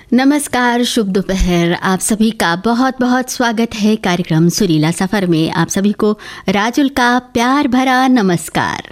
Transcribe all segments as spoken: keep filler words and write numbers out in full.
नमस्कार, शुभ दोपहर। आप सभी का बहुत बहुत स्वागत है कार्यक्रम सुरीला सफ़र में। आप सभी को राजुल का प्यार भरा नमस्कार।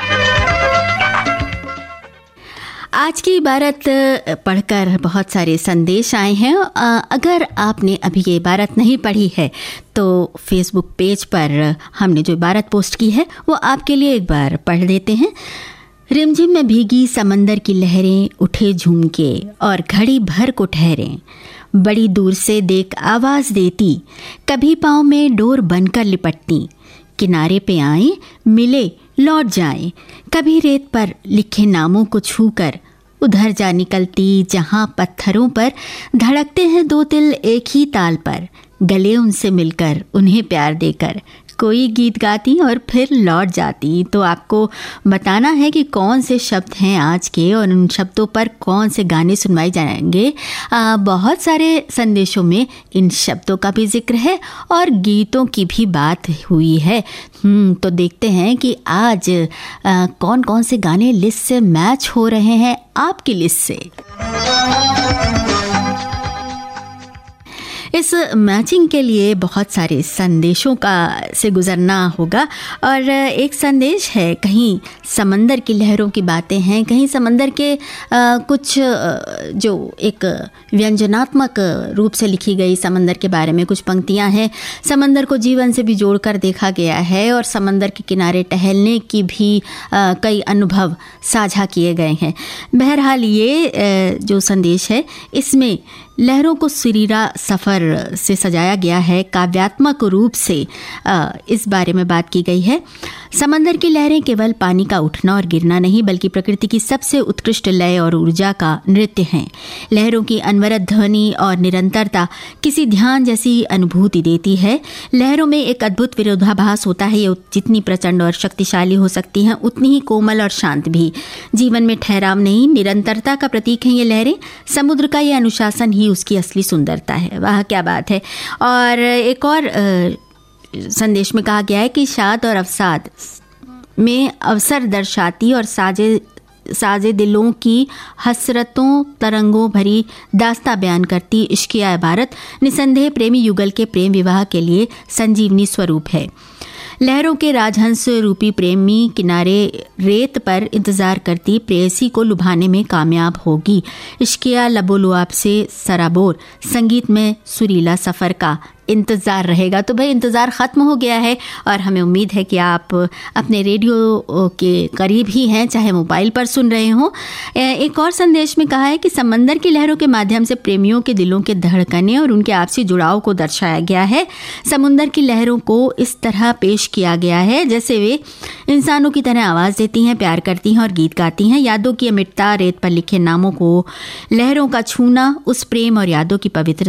आज की इबारत पढ़कर बहुत सारे संदेश आए हैं। अगर आपने अभी ये इबारत नहीं पढ़ी है तो फेसबुक पेज पर हमने जो इबारत पोस्ट की है वो आपके लिए एक बार पढ़ देते हैं। रिमझिम में भीगी समंदर की लहरें उठे झूम के और घड़ी भर को ठहरें, बड़ी दूर से देख आवाज़ देती, कभी पाँव में डोर बनकर लिपटती, किनारे पे आए मिले लौट जाएं, कभी रेत पर लिखे नामों को छूकर उधर जा निकलती जहां पत्थरों पर धड़कते हैं दो दिल एक ही ताल पर, गले उनसे मिलकर उन्हें प्यार देकर कोई गीत गाती और फिर लौट जाती। तो आपको बताना है कि कौन से शब्द हैं आज के और उन शब्दों पर कौन से गाने सुनवाए जाएंगे। आ, बहुत सारे संदेशों में इन शब्दों का भी जिक्र है और गीतों की भी बात हुई है। हम्म तो देखते हैं कि आज आ, कौन कौन से गाने लिस्ट से मैच हो रहे हैं आपकी लिस्ट से। इस मैचिंग के लिए बहुत सारे संदेशों का से गुजरना होगा और एक संदेश है, कहीं समंदर की लहरों की बातें हैं, कहीं समंदर के आ, कुछ जो एक व्यंजनात्मक रूप से लिखी गई समंदर के बारे में कुछ पंक्तियां हैं। समंदर को जीवन से भी जोड़कर देखा गया है और समंदर के किनारे टहलने की भी आ, कई अनुभव साझा किए गए हैं। बहरहाल ये आ, जो संदेश है इसमें लहरों को सुरीला सफ़र से सजाया गया है, काव्यात्मक रूप से इस बारे में बात की गई है। समंदर की लहरें केवल पानी का उठना और गिरना नहीं बल्कि प्रकृति की सबसे उत्कृष्ट लय और ऊर्जा का नृत्य हैं। लहरों की अनवरत ध्वनि और निरंतरता किसी ध्यान जैसी अनुभूति देती है। लहरों में एक अद्भुत विरोधाभास होता है। ये जितनी प्रचंड और शक्तिशाली हो सकती हैं उतनी ही कोमल और शांत भी। जीवन में ठहराव नहीं, निरंतरता का प्रतीक हैं ये लहरें। समुद्र का ये अनुशासन ही उसकी असली सुंदरता है। वाह क्या बात है। और एक और आ, संदेश में कहा गया है कि शाद और अवसाद में अवसर दर्शाती और साजे साजे दिलों की हसरतों तरंगों भरी दास्तां बयान करती इश्किया इबारत निसंदेह प्रेमी युगल के प्रेम विवाह के लिए संजीवनी स्वरूप है। लहरों के राजहंस रूपी प्रेमी किनारे रेत पर इंतजार करती प्रेयसी को लुभाने में कामयाब होगी। इश्किया लबोलुआब से सराबोर संगीत में सुरीला सफ़र का इंतज़ार रहेगा। तो भाई इंतज़ार ख़त्म हो गया है और हमें उम्मीद है कि आप अपने रेडियो के करीब ही हैं, चाहे मोबाइल पर सुन रहे हों। एक और संदेश में कहा है कि समंदर की लहरों के माध्यम से प्रेमियों के दिलों के धड़कने और उनके आपसी जुड़ाव को दर्शाया गया है। समुंदर की लहरों को इस तरह पेश किया गया है जैसे वे इंसानों की तरह आवाज़ देती हैं, प्यार करती हैं और गीत गाती हैं। यादों की अमिटता, रेत पर लिखे नामों को लहरों का छूना, उस प्रेम और यादों की पवित्र